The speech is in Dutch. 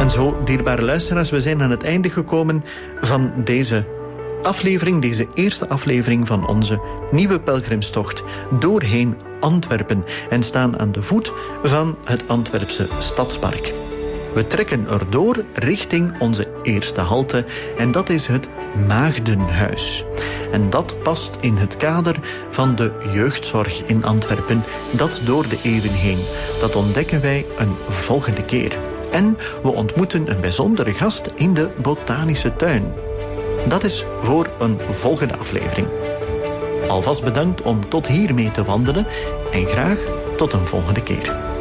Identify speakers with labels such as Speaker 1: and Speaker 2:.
Speaker 1: En zo, dierbare luisteraars, we zijn aan het einde gekomen van deze aflevering, deze eerste aflevering van onze nieuwe pelgrimstocht doorheen Antwerpen en staan aan de voet van het Antwerpse Stadspark. We trekken erdoor richting onze eerste halte en dat is het Maagdenhuis. En dat past in het kader van de jeugdzorg in Antwerpen, dat door de eeuwen heen. Dat ontdekken wij een volgende keer. En we ontmoeten een bijzondere gast in de botanische tuin. Dat is voor een volgende aflevering. Alvast bedankt om tot hier mee te wandelen en graag tot een volgende keer.